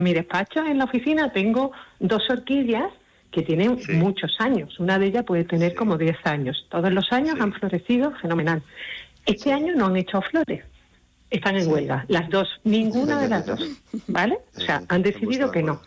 mi despacho, en la oficina, tengo 2 orquídeas que tienen muchos años. Una de ellas puede tener como 10 años. Todos los años han florecido fenomenal. Este año no han echado flores. Están en huelga. Las dos, ninguna de las dos, ¿vale? O sea, han decidido que no.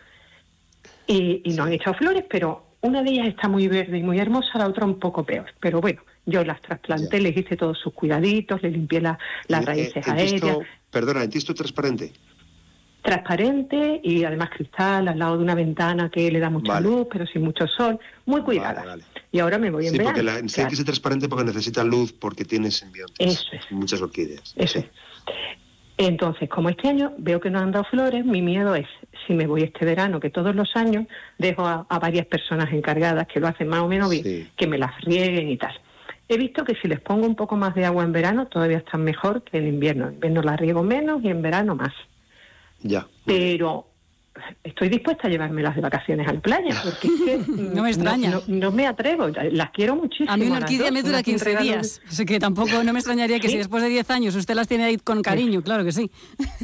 Y no han echado flores, pero una de ellas está muy verde y muy hermosa, la otra un poco peor. Pero bueno, yo las trasplanté, les hice todos sus cuidaditos, les limpié las raíces aéreas. Perdona, ¿en tisto transparente? Transparente y además cristal, al lado de una ventana que le da mucha luz, pero sin mucho sol, muy cuidada. Vale. Y ahora me voy en verano. Sí, porque tiene que ser transparente porque necesita luz, porque tiene simbiontes. Eso es. Muchas orquídeas. Eso es. Entonces, como este año veo que no han dado flores, mi miedo es, si me voy este verano, que todos los años dejo a varias personas encargadas que lo hacen más o menos bien, que me las rieguen y tal. He visto que si les pongo un poco más de agua en verano, todavía están mejor que en invierno. En invierno las riego menos y en verano más. Ya. Pero estoy dispuesta a llevármelas de vacaciones a la playa, porque es que no me extraña. No me atrevo, las quiero muchísimo. A mí una orquídea me dura 15 días, así que tampoco no me extrañaría que si después de 10 años usted las tiene ahí con cariño, claro que sí.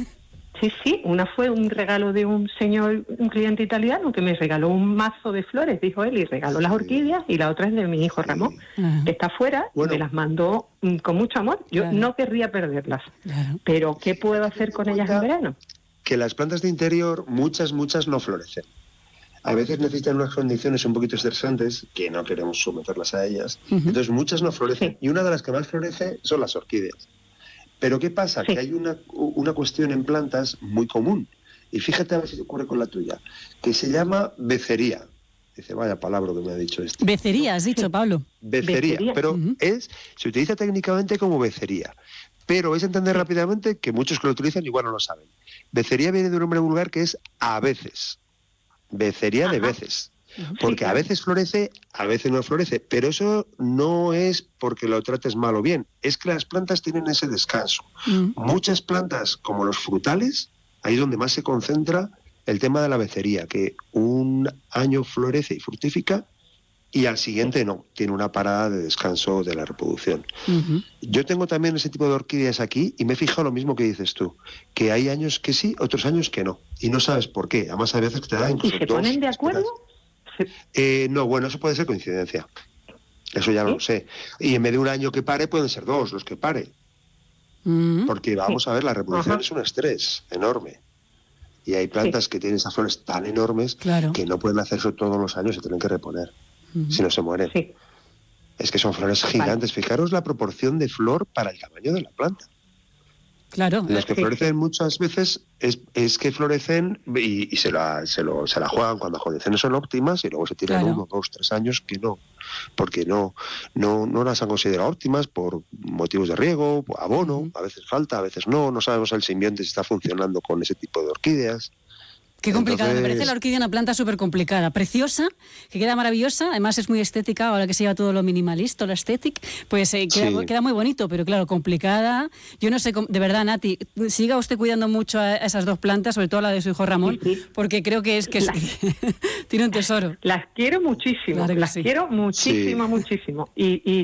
Sí, una fue un regalo de un señor, un cliente italiano, que me regaló un mazo de flores, dijo él, y regaló las orquídeas, y la otra es de mi hijo Ramón, que está afuera, me las mandó con mucho amor. Yo no querría perderlas, pero ¿qué puedo hacer con ellas en verano? Que las plantas de interior, muchas no florecen. A veces necesitan unas condiciones un poquito estresantes que no queremos someterlas a ellas. Entonces muchas no florecen. Y una de las que más florece son las orquídeas. Pero ¿qué pasa? Que hay una cuestión en plantas muy común. Y fíjate a ver si te ocurre con la tuya. Que se llama becería. Dice, vaya palabra que me ha dicho este. Becería, has dicho, Pablo. Becería. Pero se utiliza técnicamente como becería. Pero vais a entender rápidamente que muchos que lo utilizan igual no lo saben. Becería viene de un nombre vulgar que es a veces. Becería de veces. Porque a veces florece, a veces no florece. Pero eso no es porque lo trates mal o bien. Es que las plantas tienen ese descanso. Muchas plantas, como los frutales, ahí es donde más se concentra el tema de la becería. Que un año florece y fructifica y al siguiente no, tiene una parada de descanso de la reproducción. Yo tengo también ese tipo de orquídeas aquí y me he fijado lo mismo que dices tú, que hay años que sí, otros años que no, y no sabes por qué. Además hay veces que te da incluso ¿Y se ponen de acuerdo? No, bueno, eso puede ser coincidencia, eso ya no lo sé. Y en vez de un año que pare, pueden ser 2 los que pare, porque vamos a ver, la reproducción es un estrés enorme. Y hay plantas que tienen esas flores tan enormes que no pueden hacer eso todos los años, se tienen que reponer. Si no se mueren. Es que son flores gigantes. Fijaros la proporción de flor para el tamaño de la planta. Claro. Las que florecen muchas veces es que florecen y se la juegan cuando las condiciones son óptimas y luego se tiran 1, 2, 3 años que no. Porque no las han considerado óptimas por motivos de riego, abono, a veces falta, a veces no sabemos el simbionte si está funcionando con ese tipo de orquídeas. Qué complicado, me parece la orquídea una planta súper complicada, preciosa, que queda maravillosa, además es muy estética, ahora que se lleva todo lo minimalista, lo estético, pues queda muy bonito, pero claro, complicada. Yo no sé, de verdad, Nati, siga usted cuidando mucho a esas 2 plantas, sobre todo a la de su hijo Ramón, porque creo que tiene un tesoro. Las quiero muchísimo, claro quiero muchísimo, y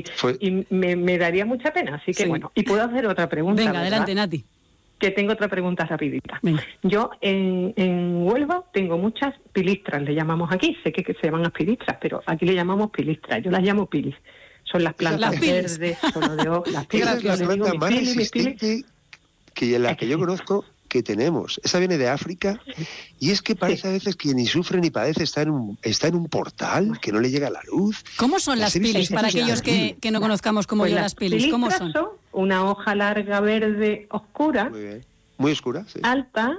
me daría mucha pena, así que bueno, y puedo hacer otra pregunta. Venga, adelante, Nati. Que tengo otra pregunta rapidita. Yo en Huelva tengo muchas pilistras, le llamamos aquí, sé que se llaman pilistras, pero aquí le llamamos pilistras, yo las llamo pilis. Son las plantas verdes, solo de hojas. Las pilis, es la planta más resistente que la que yo conozco que tenemos. Esa viene de África y es que parece a veces que ni sufre ni padece, está en un portal, que no le llega la luz. ¿Cómo son las pilis para aquellos que no conozcamos como yo las pilis? ¿Cómo son? Una hoja larga verde oscura, muy oscura, alta,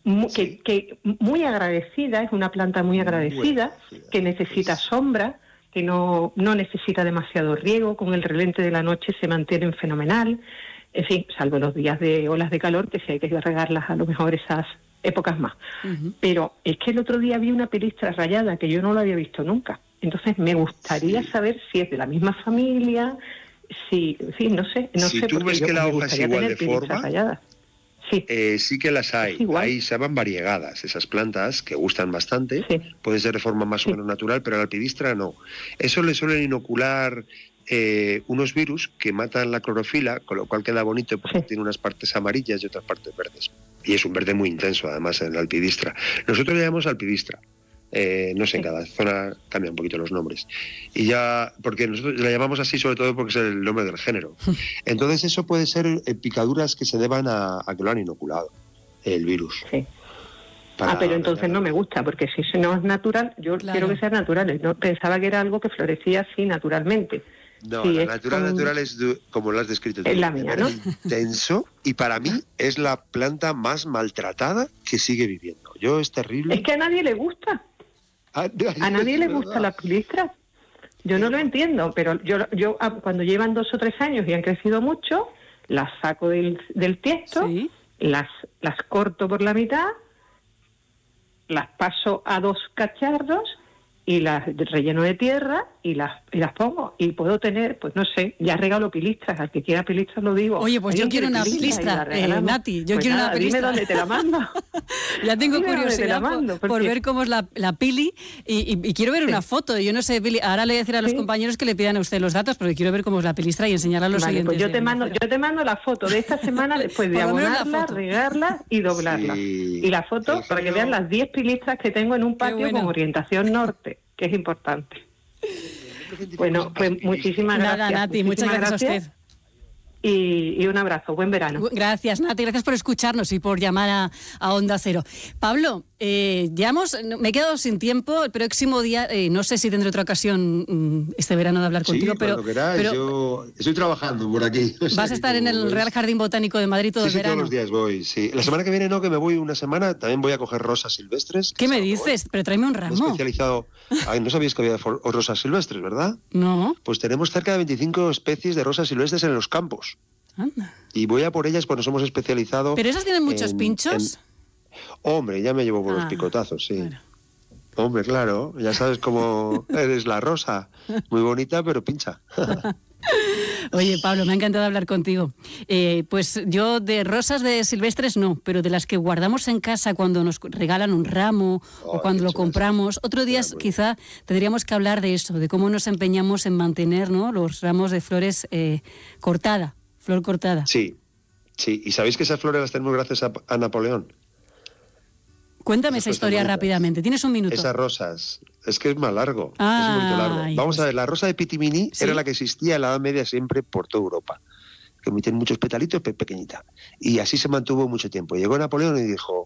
que muy agradecida, es una planta muy agradecida, que necesita sombra, que no necesita demasiado riego, con el relente de la noche se mantienen fenomenal, en fin, salvo los días de olas de calor, que sí hay que regarlas a lo mejor esas épocas más. Pero es que el otro día vi una pilistra rayada que yo no lo había visto nunca, entonces me gustaría saber si es de la misma familia. Sí, no sé. Si tú ves que la hoja es igual de forma, sí que las hay. Ahí se llaman variegadas, esas plantas que gustan bastante. Sí. Pueden ser de forma más o menos natural, pero a la alpidistra no. Eso le suelen inocular unos virus que matan la clorofila, con lo cual queda bonito porque tiene unas partes amarillas y otras partes verdes. Y es un verde muy intenso, además, en la alpidistra. Nosotros le llamamos alpidistra. No sé, en cada zona cambian un poquito los nombres. Y ya, porque nosotros la llamamos así sobre todo porque es el nombre del género. Entonces eso puede ser picaduras que se deban a que lo han inoculado, el virus. Sí. Pero entonces no me gusta, porque si no es natural, yo quiero que sea natural. No, pensaba que era algo que florecía así naturalmente. No, sí, la natural es como lo has descrito tú. Es la mía, ¿no? Intenso, y para mí es la planta más maltratada que sigue viviendo. Es terrible. Es que a nadie le gusta. A nadie le gusta la alpidistra. Yo no lo entiendo, pero yo cuando llevan 2 o 3 años y han crecido mucho, las saco del tiesto, ¿sí? las corto por la mitad, las paso a 2 cacharros y las relleno de tierra y las pongo. Y puedo tener, pues no sé, ya regalo pilistras. Al que quiera pilistras lo digo. Oye, pues yo quiero una pilistra, Nati. Yo quiero una pilistra. Dime dónde te la mando. Ya tengo curiosidad por ver cómo es la pili y quiero ver una foto. Yo no sé, Pili, ahora le voy a decir a los compañeros que le pidan a usted los datos, porque quiero ver cómo es la pilistra y enseñarla a los oyentes. Pues yo te mando la foto de esta semana después de abonarla, regarla y doblarla. Y la foto para que vean las 10 pilistras que tengo en un patio con orientación norte, que es importante. Bueno, pues muchísimas gracias. Nada, Nati, muchas gracias a usted. Y un abrazo, buen verano. Gracias, Nati, gracias por escucharnos y por llamar a Onda Cero. Pablo, me he quedado sin tiempo. El próximo día, no sé si tendré otra ocasión este verano de hablar contigo, pero yo estoy trabajando por aquí. ¿Vas a estar en el Real Jardín Botánico de Madrid todo el verano? Todos los días voy, sí. La semana que viene no, que me voy una semana, también voy a coger rosas silvestres. ¿Qué me dices? Pero tráeme un ramo. Especializado. No sabíais que había rosas silvestres, ¿verdad? No. Pues tenemos cerca de 25 especies de rosas silvestres en los campos. Anda. Y voy a por ellas, pues nos hemos especializado. ¿Pero esas tienen muchos pinchos? Hombre, ya me llevo por los picotazos, sí. Bueno. Hombre, claro, ya sabes cómo eres la rosa. Muy bonita, pero pincha. Oye, Pablo, me ha encantado hablar contigo. Pues yo de rosas de silvestres no, pero de las que guardamos en casa cuando nos regalan un ramo o cuando lo compramos. Otro día quizá tendríamos que hablar de eso, de cómo nos empeñamos en mantener, ¿no?, los ramos de flores flor cortada. Sí. ¿Y sabéis que esas flores las tenemos gracias a Napoleón? Cuéntame esa historia rápidamente. Tienes un minuto. Esas rosas. Es que es más largo. Es un poquito largo. Vamos a ver, la rosa de Pitimini era la que existía en la Edad Media siempre por toda Europa. Que tiene muchos petalitos, pequeñita. Y así se mantuvo mucho tiempo. Llegó Napoleón y dijo,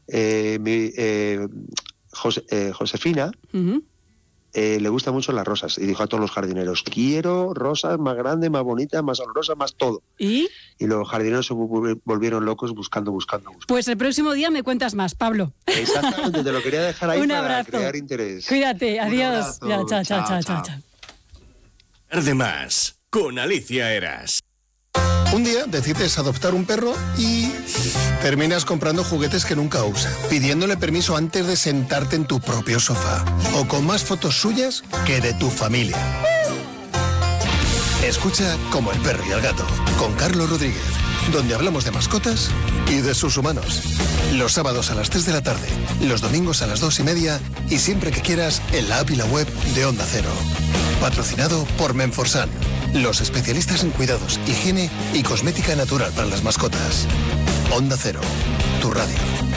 Josefina le gustan mucho las rosas. Y dijo a todos los jardineros, quiero rosas más grandes, más bonitas, más olorosas, más todo. ¿Y los jardineros se volvieron locos buscando. Pues el próximo día me cuentas más, Pablo. Exactamente, te lo quería dejar ahí para crear interés. Cuídate, adiós. Chao. Tarde más, con Alicia Eras. Un día decides adoptar un perro y terminas comprando juguetes que nunca usa, pidiéndole permiso antes de sentarte en tu propio sofá, o con más fotos suyas que de tu familia. Escucha Como el perro y el gato, con Carlos Rodríguez, donde hablamos de mascotas y de sus humanos. Los sábados a las 3 de la tarde, los domingos a las 2:30 y siempre que quieras en la app y la web de Onda Cero. Patrocinado por Menforsan, los especialistas en cuidados, higiene y cosmética natural para las mascotas. Onda Cero, tu radio.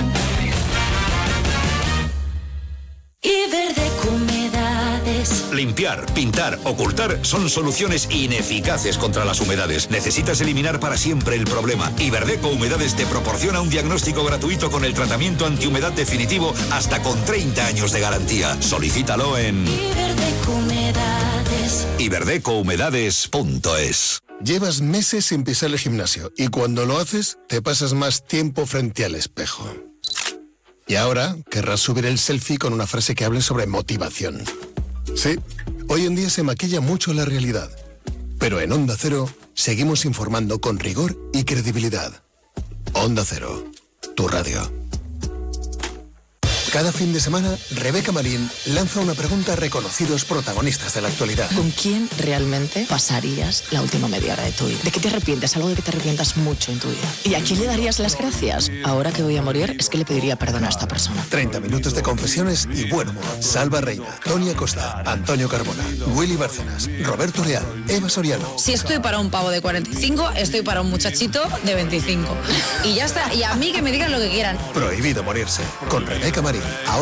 Iberdeco Humedades. Limpiar, pintar, ocultar son soluciones ineficaces contra las humedades. Necesitas eliminar para siempre el problema. Iberdeco Humedades te proporciona un diagnóstico gratuito con el tratamiento antihumedad definitivo hasta con 30 años de garantía. Solicítalo en Iberdeco Humedades. iberdecohumedades.es. Llevas meses sin pisar el gimnasio y cuando lo haces te pasas más tiempo frente al espejo. Y ahora querrás subir el selfie con una frase que hable sobre motivación. Sí, hoy en día se maquilla mucho la realidad. Pero en Onda Cero seguimos informando con rigor y credibilidad. Onda Cero, tu radio. Cada fin de semana, Rebeca Marín lanza una pregunta a reconocidos protagonistas de la actualidad. ¿Con quién realmente pasarías la última media hora de tu vida? ¿De qué te arrepientes? Algo de que te arrepientas mucho en tu vida. ¿Y a quién le darías las gracias? Ahora que voy a morir, es que le pediría perdón a esta persona. 30 minutos de confesiones y buen humor. Salva Reina, Tonia Costa, Antonio Carbona, Willy Bárcenas, Roberto Leal, Eva Soriano. Si estoy para un pavo de 45, estoy para un muchachito de 25. Y ya está. Y a mí que me digan lo que quieran. Prohibido morirse. Con Rebeca Marín. Ahora